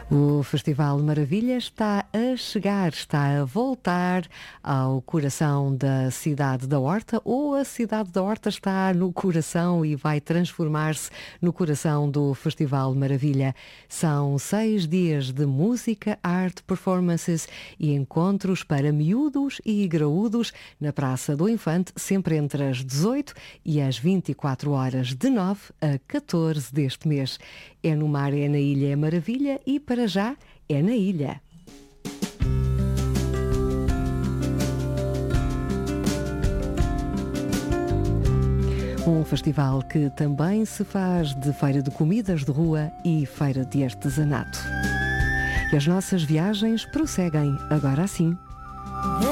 O Festival Maravilha está a chegar, está a voltar ao coração da cidade da Horta, ou a cidade da Horta está no coração e vai transformar-se no coração do Festival Maravilha. São 6 dias de música, arte, performances e encontros para miúdos e graúdos na Praça do Infante, sempre entre as 18 e as 24 horas, de 9 a 14 deste mês. É no mar, é na ilha, é maravilha, e para já é na ilha. Um festival que também se faz de feira de comidas de rua e feira de artesanato. E as nossas viagens prosseguem agora sim.